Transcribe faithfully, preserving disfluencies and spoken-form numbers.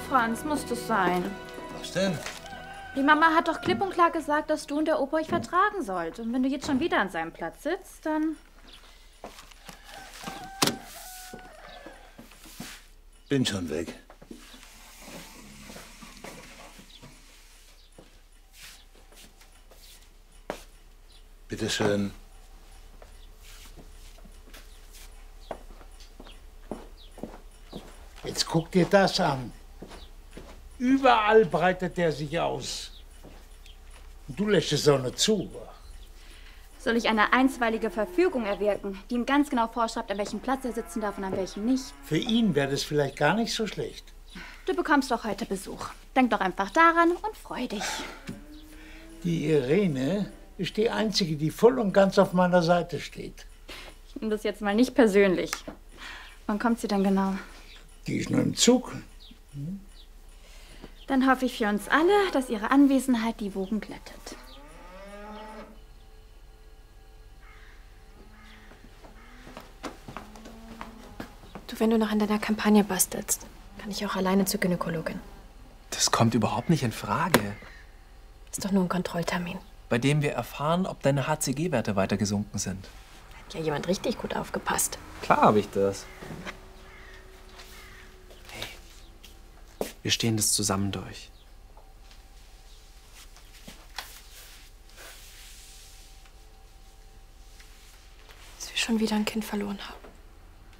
Franz, muss das sein? Was denn? Die Mama hat doch klipp und klar gesagt, dass du und der Opa euch vertragen sollt. Und wenn du jetzt schon wieder an seinem Platz sitzt, dann... Bin schon weg. Bitte schön. Jetzt guck dir das an. Überall breitet er sich aus. Und du lässt es auch noch zu. Soll ich eine einstweilige Verfügung erwirken, die ihm ganz genau vorschreibt, an welchem Platz er sitzen darf und an welchem nicht? Für ihn wäre das vielleicht gar nicht so schlecht. Du bekommst doch heute Besuch. Denk doch einfach daran und freu dich. Die Irene ist die Einzige, die voll und ganz auf meiner Seite steht. Ich nehme das jetzt mal nicht persönlich. Wann kommt sie denn genau? Die ist nur im Zug. Dann hoffe ich für uns alle, dass ihre Anwesenheit die Wogen glättet. Du, wenn du noch an deiner Kampagne bastelst, kann ich auch alleine zur Gynäkologin. Das kommt überhaupt nicht in Frage. Ist doch nur ein Kontrolltermin. Bei dem wir erfahren, ob deine H C G-Werte weiter gesunken sind. Hat ja jemand richtig gut aufgepasst. Klar habe ich das. Hey, wir stehen das zusammen durch. Dass wir schon wieder ein Kind verloren haben.